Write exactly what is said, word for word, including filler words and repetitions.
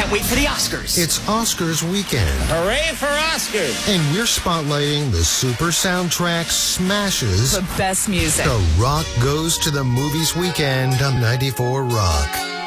can't wait for the Oscars. It's Oscars weekend. Hooray for Oscars! And we're spotlighting the super soundtrack smashes. The best music. The Rock Goes to the Movies weekend on ninety-four Rock.